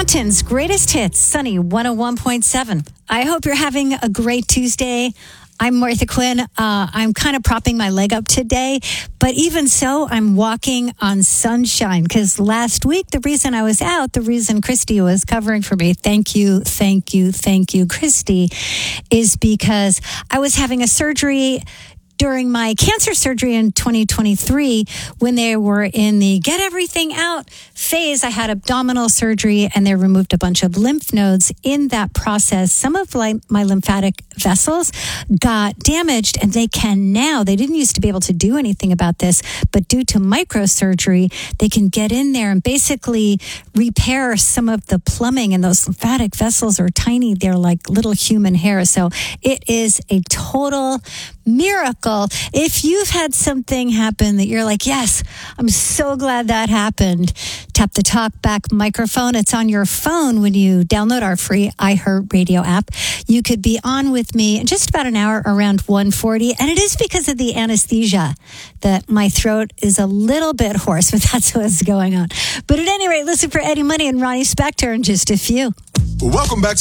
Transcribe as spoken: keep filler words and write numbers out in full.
Mountains Greatest Hits, Sunny one oh one point seven. I hope you're having a great Tuesday. I'm Martha Quinn. Uh, I'm kind of propping my leg up today, but even so, I'm walking on sunshine because last week, the reason I was out, the reason Christy was covering for me, thank you, thank you, thank you, Christy, is because I was having a surgery during my cancer surgery in twenty twenty-three, when they were in the get everything out phase. I had abdominal surgery and they removed a bunch of lymph nodes. In that process, some of my lymphatic vessels got damaged, and they can now, they didn't used to be able to do anything about this, but due to microsurgery, they can get in there and basically repair some of the plumbing, and those lymphatic vessels are tiny. They're like little human hairs. So it is a total miracle. If you've had something happen that you're like, yes, I'm so glad that happened, tap the TalkBack microphone. It's on your phone when you download our free iHeartRadio app. You could be on with me in just about an hour around one forty, and it is because of the anesthesia that my throat is a little bit hoarse, but that's what's going on. But at any rate, listen for Eddie Money and Ronnie Spector in just a few. Welcome back